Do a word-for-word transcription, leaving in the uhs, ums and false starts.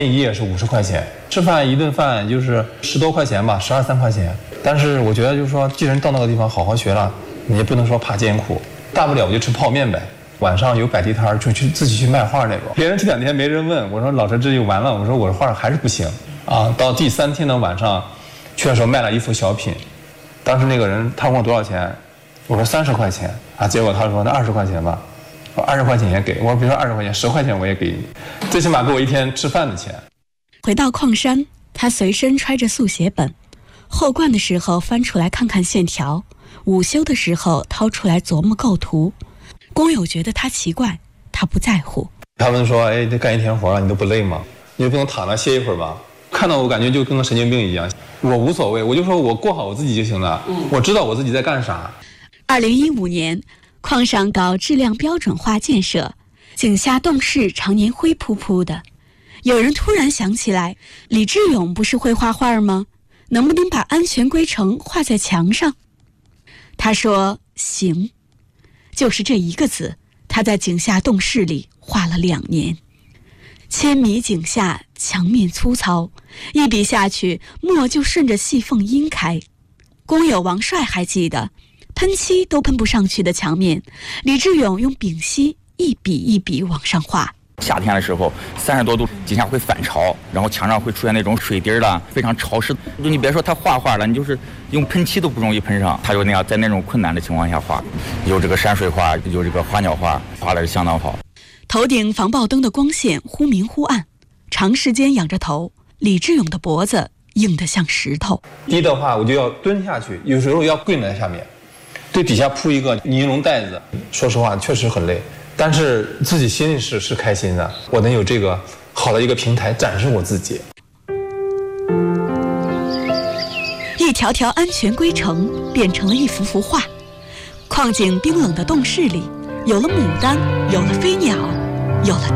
一夜是五十块钱，吃饭一顿饭就是十多块钱吧，十二三块钱。但是我觉得就是说，既然到那个地方好好学了，你也不能说怕艰苦，大不了我就吃泡面呗。晚上有摆地摊就去自己去卖画那种。别人这两天没人问，我说老师这就完了，我说我的画还是不行啊。到第三天的晚上，去的时候卖了一幅小品，当时那个人他问我多少钱，我说三十块钱啊，结果他说那二十块钱吧。二十块钱也给我，比如说二十块钱，十块钱我也给你，最起码给我一天吃饭的钱。 回到矿山，他随身揣着速写本，后灌的时候翻出来看看线条，午休的时候掏出来琢磨构图。工友觉得他奇怪，他不在乎。 他们说：“哎，这干一天活了，你都不累吗？你就不能躺着歇一会儿吧？”看到我感觉就跟个神经病一样。我无所谓，我就说我过好我自己就行了。嗯，我知道我自己在干啥。 二零一五年。矿上搞质量标准化建设，井下洞室常年灰扑扑的。有人突然想起来，李志勇不是会画画吗？能不能把安全规程画在墙上？他说行，就是这一个字，他在井下洞室里画了两年。千米井下，墙面粗糙，一笔下去，墨就顺着细缝阴开。工友王帅还记得，喷漆都喷不上去的墙面，李志勇用丙烯一笔一笔往上画。 夏天的时候，三十多度，井下会反潮，然后墙上会出现那种水滴了，非常潮湿。就你别说他画画了，你就是用喷漆都不容易喷上。他就那样在那种困难的情况下画，有这个山水画，有这个花鸟画，画的是相当好。 头顶防爆灯的光线忽明忽暗，长时间仰着头，李志勇的脖子硬得像石头。 低的话，我就要蹲下去，有时候要跪在下面。对底下铺一个尼龙袋子，说实话确实很累，但是自己心里是是开心的，我能有这个好的一个平台展示我自己。 一条条安全规程变成了一幅幅画，矿井冰冷的洞室里，有了牡丹，有了飞鸟，有了